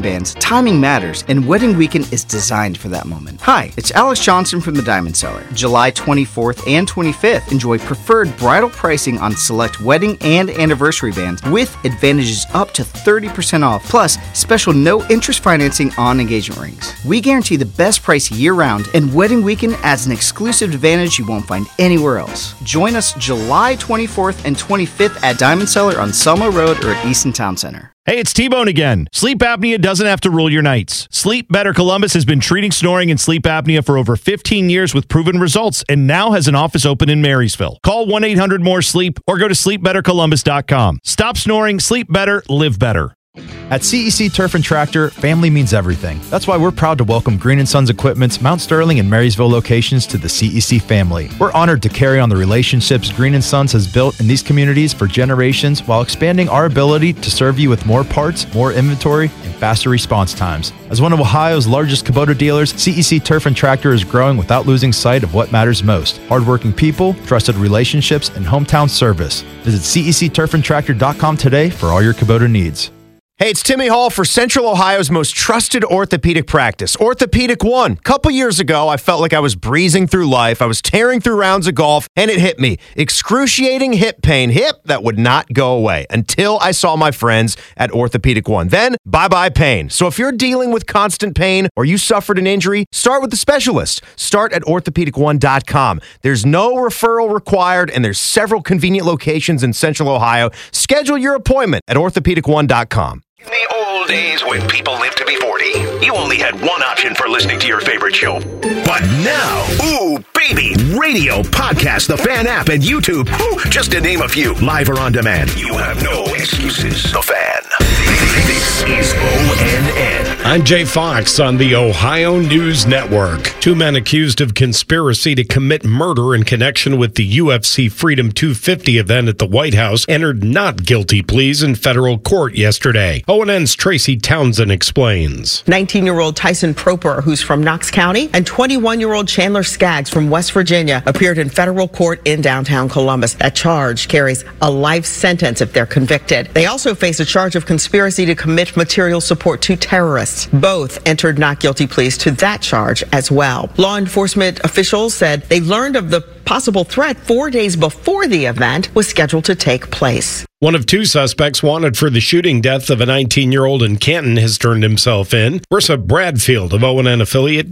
bands, timing matters, and Wedding Weekend is designed for that moment. Hi, it's Alex Johnson from the Diamond Cellar. July 24th and 25th, enjoy preferred bridal pricing on select wedding and anniversary bands with advantages up to 30% off, plus special no-interest financing on engagement rings. We guarantee the best price year-round, and Wedding Weekend adds an exclusive advantage you won't find anywhere else. Join us July 24th and 25th at Diamond Cellar on Selma Road or at Easton Town Center. Hey, it's T-Bone again. Sleep apnea doesn't have to rule your nights. Sleep Better Columbus has been treating snoring and sleep apnea for over 15 years with proven results and now has an office open in Marysville. Call 1-800-MORE-SLEEP or go to sleepbettercolumbus.com. Stop snoring, sleep better, live better. At CEC Turf and Tractor, family means everything. That's why we're proud to welcome Green & Sons Equipment's Mount Sterling and Marysville locations to the CEC family. We're honored to carry on the relationships Green & Sons has built in these communities for generations while expanding our ability to serve you with more parts, more inventory, and faster response times. As one of Ohio's largest Kubota dealers, CEC Turf and Tractor is growing without losing sight of what matters most: hardworking people, trusted relationships, and hometown service. Visit CECTurfandTractor.com today for all your Kubota needs. Hey, it's Timmy Hall for Central Ohio's most trusted orthopedic practice, Orthopedic One. Couple years ago, I felt like I was breezing through life. I was tearing through rounds of golf, and it hit me. Excruciating hip pain. Hip that would not go away until I saw my friends at Orthopedic One. Then, bye-bye pain. So if you're dealing with constant pain or you suffered an injury, start with the specialist. Start at orthopedic1.com. There's no referral required, and there's several convenient locations in Central Ohio. Schedule your appointment at orthopedic1.com. In the old days when people lived to be 40, you only had one option for listening to your favorite show. But now, ooh, baby, radio, podcast, the Fan app, and YouTube, ooh, just to name a few, live or on demand. You have no excuses. The Fan. This is ONN. I'm Jay Fox on the Ohio News Network. Two men accused of conspiracy to commit murder in connection with the UFC Freedom 250 event at the White House entered not guilty pleas in federal court yesterday. ONN's Tracy Townsend explains. 19-year-old Tyson Proper, who's from Knox County, and 21-year-old Chandler Skaggs from West Virginia appeared in federal court in downtown Columbus. That charge carries a life sentence if they're convicted. They also face a charge of conspiracy to commit material support to terrorists. Both entered not guilty pleas to that charge as well. Law enforcement officials said they learned of the possible threat 4 days before the event was scheduled to take place. One of two suspects wanted for the shooting death of a 19-year-old in Canton has turned himself in. Marissa Bradfield of ONN affiliate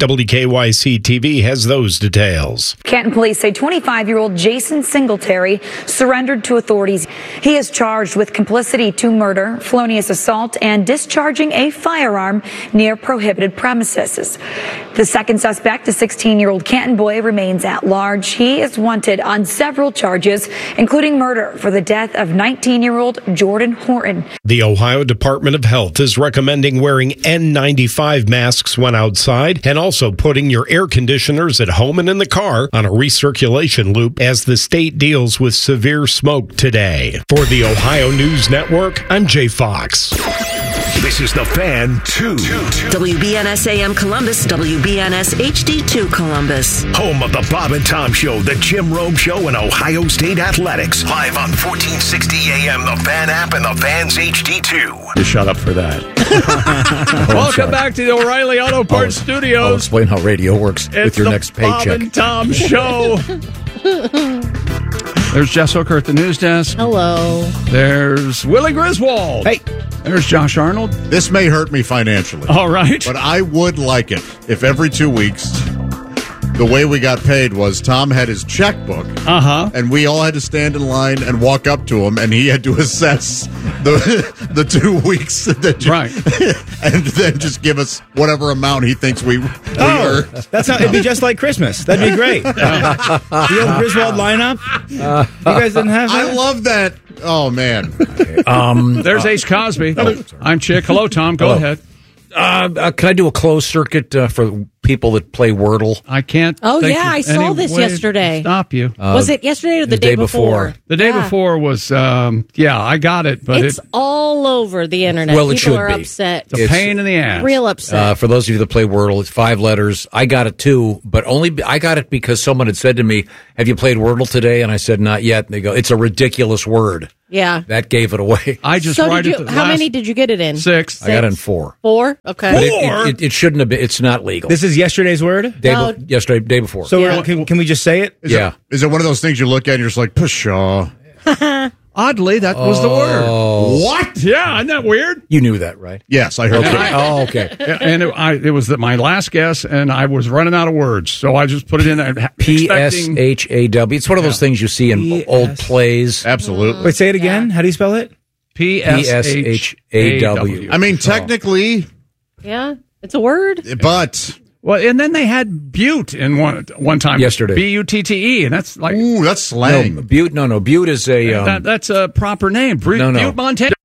WKYC-TV has those details. Canton police say 25-year-old Jason Singletary surrendered to authorities. He is charged with complicity to murder, felonious assault, and discharging a firearm near prohibited premises. The second suspect, a 16-year-old Canton boy, remains at large. He is wanted on several charges, including murder for the death of 19-year-old Jordan Horton. The Ohio Department of Health is recommending wearing N95 masks when outside and also putting your air conditioners at home and in the car on a recirculation loop as the state deals with severe smoke today. For the Ohio News Network, I'm Jay Fox. This is The Fan 2. WBNS AM Columbus, WBNS HD2 Columbus. Home of the Bob and Tom Show, the Jim Rome Show, and Ohio State Athletics. Live on 1460 AM, the Fan app, and the Fan's HD2. Just shut up for that. Welcome back to the O'Reilly Auto Parts Studios. I'll explain how radio works with your next paycheck. Bob and Tom Show. There's Jess Hooker at the news desk. Hello. There's Willie Griswold. Hey. There's Josh Arnold. This may hurt me financially. All right. But I would like it if every 2 weeks the way we got paid was Tom had his checkbook, and we all had to stand in line and walk up to him, and he had to assess the 2 weeks that right, and then just give us whatever amount he thinks we earned. That's how it'd be just like Christmas. That'd be great. The old Griswold lineup. You guys didn't have that? I love that. Oh man. There's Ace Cosby. I'm Chick. Hello, Tom. Go ahead. Can I do a closed circuit for people that play Wordle? I can't. Oh, think yeah, of I saw any this way to yesterday. Stop you. Was it yesterday or the day before? The day before was, I got it, but it's all over the internet. Well, it People should are be. upset. It's a pain in the ass. Real upset. For those of you that play Wordle, it's 5 letters. I got it too, but I got it because someone had said to me, "Have you played Wordle today?" And I said, "Not yet." And they go, "It's a ridiculous word." Yeah. That gave it away. I just how many did you get it in? 6. I got it in 4. 4? Okay. But it shouldn't have been. It's not legal. This is yesterday's word? Day before. So can we just say it? Is it one of those things you look at and you're just like, pshaw? Oddly, that was the word. What? Yeah, isn't that weird? You knew that, right? Yes, I heard that. Okay. And it was my last guess, and I was running out of words, so I just put it in there. PSHAW. It's one of those things you see in old plays. Absolutely. Wait, say it again. How do you spell it? PSHAW. I mean, technically. Yeah, it's a word. But. Well, and then they had Butte in one time yesterday. BUTTE, and that's like that's slang. No, Butte. No, Butte is a that's a proper name. Butte, Montana.